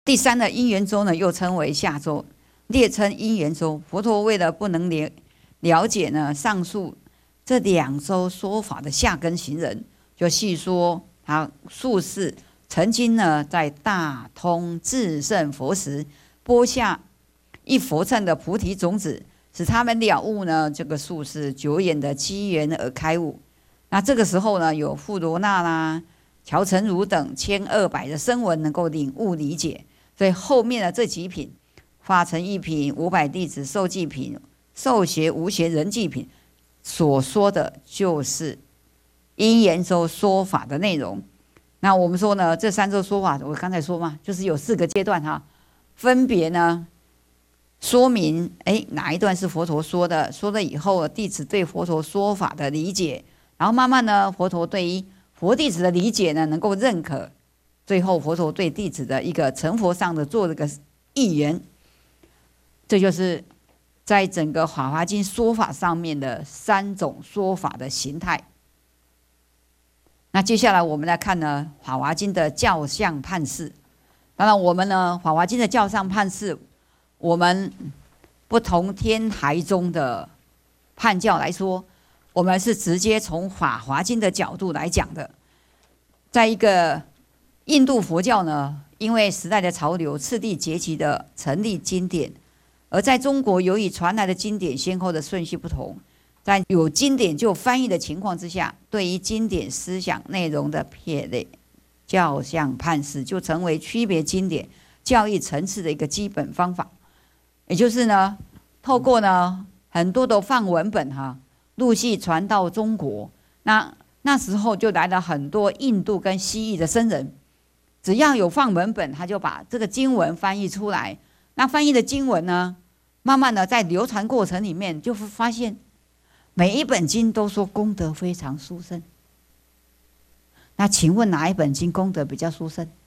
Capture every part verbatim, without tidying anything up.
第三的因缘州呢，又称为下州，列称因缘州。佛陀为了不能了了解呢上述这两州说法的下根行人，就细说他术士曾经呢在大通至圣佛时播下一佛乘的菩提种子，使他们了悟呢这个术士久远的机缘而开悟。那这个时候呢，有富罗那啦、乔成儒等千二百的声闻能够领悟理解。所以后面的这几品，化成一品、五百弟子受记品、受学无学人记品，所说的就是因缘州说法的内容。那我们说呢，这三州说法，我刚才说嘛，就是有四个阶段哈，分别呢说明，哎，哪一段是佛陀说的，说了以后，弟子对佛陀说法的理解，然后慢慢呢，佛陀对于佛弟子的理解呢，能够认可。最后，佛陀对弟子的一个成佛上的做这个预言，这就是在整个《法华经》说法上面的三种说法的形态。那接下来我们来看呢，《法华经》的教相判释。当然，我们呢，《法华经》的教相判释，我们不同天台宗的判教来说，我们是直接从《法华经》的角度来讲的。在一个印度佛教呢，因为时代的潮流，次第结集的成立经典；而在中国，由于传来的经典先后的顺序不同，在有经典就翻译的情况之下，对于经典思想内容的撇类教相判释，就成为区别经典教义层次的一个基本方法。也就是呢，透过呢很多的梵文本哈，陆续传到中国。那那时候就来了很多印度跟西域的僧人。只要有梵文本，他就把这个经文翻译出来。那翻译的经文呢，慢慢的在流传过程里面，就会发现每一本经都说功德非常殊胜。那请问哪一本经功德比较殊胜？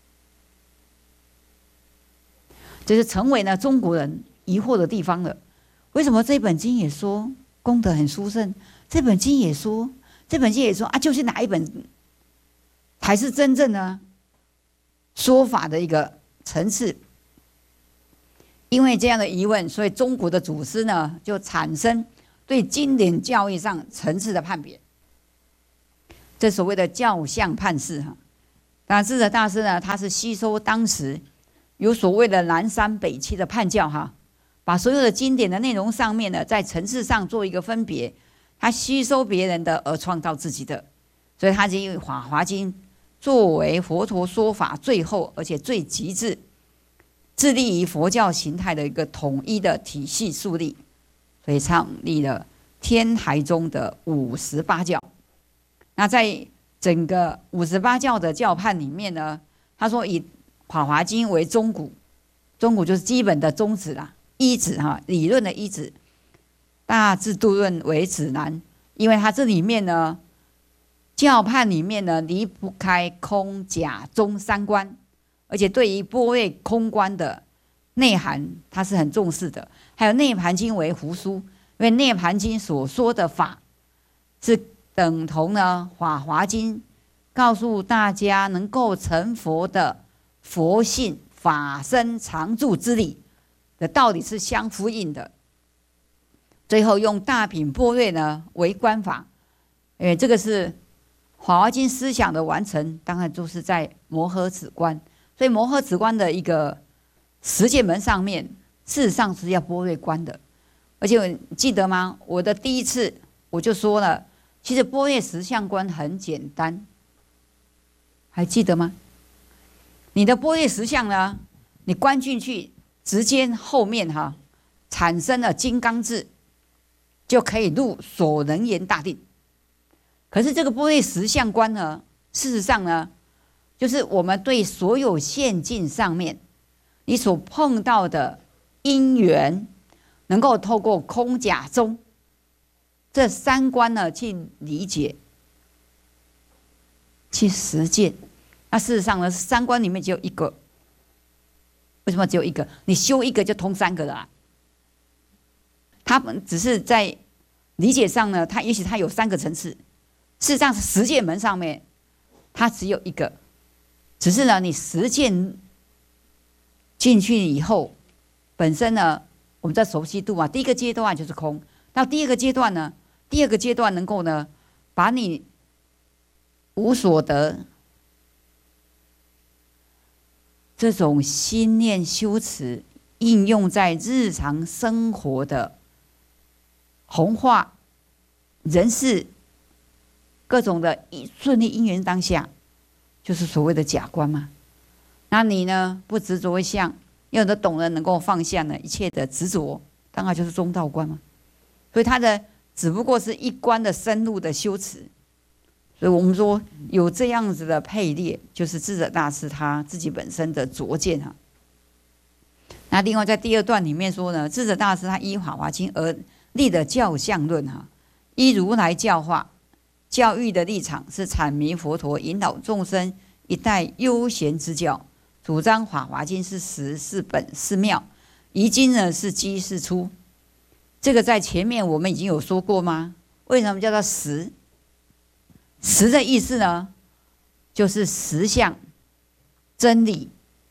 这是成为呢中国人疑惑的地方了。为什么这本经也说功德很殊胜，这本经也说，这本经也说啊，就是哪一本才是真正呢？说法的一个层次。因为这样的疑问，所以中国的祖师呢就产生对经典教义上层次的判别，这所谓的教相判释哈。那智者大师呢，他是吸收当时有所谓的南山北七的判教哈，把所有的经典的内容上面呢，在层次上做一个分别，他吸收别人的而创造自己的，所以他就以《法华经》作为佛陀说法最后而且最极致，致力于佛教形态的一个统一的体系树立，所以创立了天台宗的五十八教。那在整个五十八教的教判里面呢，他说以《法华经》为宗骨，宗骨就是基本的宗旨啦，依止哈，理论的依止。大智度论为指南，因为它这里面呢，教判里面呢离不开空假中三观，而且对于般若空观的内涵，它是很重视的。还有《涅盘经》为胡书，因为《涅盘经》所说的法是等同呢《法华经》告诉大家能够成佛的佛性法身常住之理的道理是相呼应的。最后用大品般若呢为观法，因为这个是《法华经》思想的完成，当然就是在摩诃止观。所以摩诃止观的一个实践门上面，事实上是要般若观的。而且记得吗？我的第一次我就说了，其实般若实相观很简单，还记得吗？你的般若实相呢，你观进去，直接后面哈产生了金刚智，就可以入所能言大定。可是这个般若实相观呢，事实上呢，就是我们对所有现境上面你所碰到的因缘，能够透过空假中这三观呢去理解、去实践。那事实上呢，三观里面只有一个。为什么只有一个？你修一个就通三个了啊。他们只是在理解上呢，它也许它有三个层次，事实上是实践门上面它只有一个，只是呢你实践进去以后，本身呢，我们在熟悉度啊，第一个阶段就是空。到第二个阶段呢，第二个阶段能够呢，把你无所得这种心念修持应用在日常生活的弘化人事各种的顺利因缘当下，就是所谓的假观嘛。那你呢，不执着相，有的懂得能够放下呢一切的执着，当然就是中道观嘛。所以他的只不过是一观的深入的修持。所以我们说有这样子的配列，就是智者大师他自己本身的拙见啊。那另外在第二段里面说呢，智者大师他依《法华经》而立的教相论哈，依如来教化教育的立场是阐明佛陀引导众生一代悠闲之教，主张《法华经》是实是本是妙，遗经呢是机是出。这个在前面我们已经有说过吗？为什么叫做实？实的意思呢，就是实相、真理。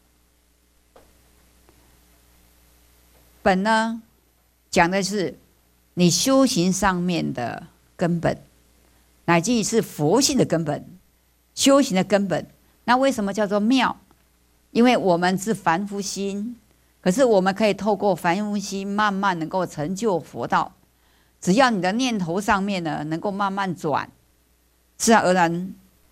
本呢，讲的是你修行上面的根本，乃至于是佛性的根本，修行的根本。那为什么叫做妙？因为我们是凡夫心，可是我们可以透过凡夫心，慢慢能够成就佛道。只要你的念头上面呢，能够慢慢转。自然而然，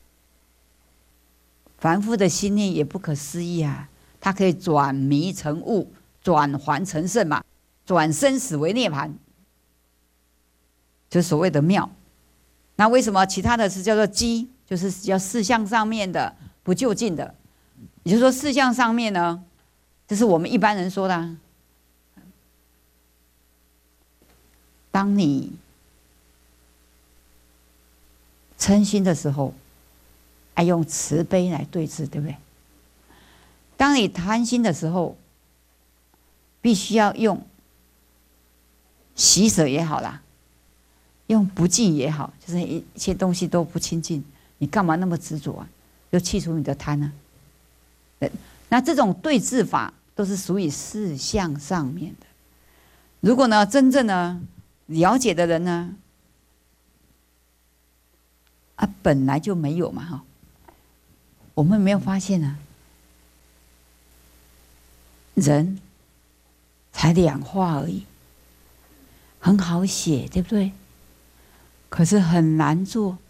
凡夫的心念也不可思议啊！它可以转迷成悟，转还成圣嘛，转生死为涅槃，就是所谓的妙。那为什么其他的是叫做机？就是叫事项上面的不究竟的，也就是说事项上面呢，这是我们一般人说的啊。当你嗔心的时候，爱用慈悲来对治，对不对？当你贪心的时候，必须要用喜舍也好啦，用不净也好，就是一切东西都不清净，你干嘛那么执着啊？就去除你的贪呢、啊？那这种对治法都是属于事项上面的。如果呢，真正呢了解的人呢？啊，本来就没有嘛，哈！我们没有发现啊，人才两画而已，很好写，对不对？可是很难做，